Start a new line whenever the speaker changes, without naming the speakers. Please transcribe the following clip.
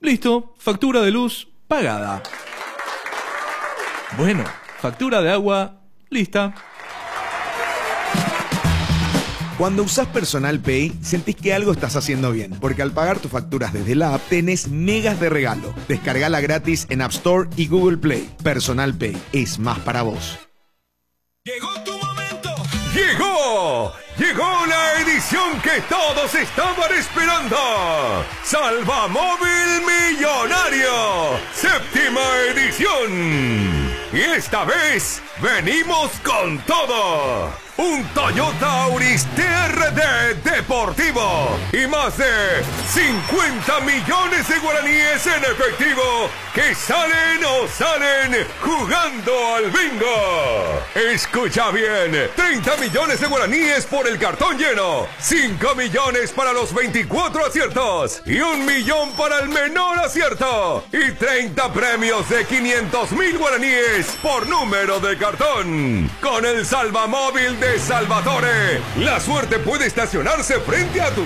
Listo, factura de luz pagada. Bueno, factura de agua lista.
Cuando usás Personal Pay, sentís que algo estás haciendo bien, porque al pagar tus facturas desde la app, tenés megas de regalo. Descargala gratis en App Store y Google Play. Personal Pay es más para vos.
¡Llegó tu momento! ¡Llegó! ¡Llegó la edición que todos estaban esperando! ¡Salvamóvil Millonario! ¡Séptima edición! Y esta vez venimos con todo. Un Toyota Auris TRD deportivo y más de 50 millones de guaraníes en efectivo que salen o salen jugando al bingo. Escucha bien, 30 millones de guaraníes por el cartón lleno, 5 millones para los 24 aciertos y 1 millón para el menor acierto y 30 premios de 500.000 guaraníes por número de cartón. Con el Salvamóvil de Salvatore, la suerte puede estacionarse frente a tu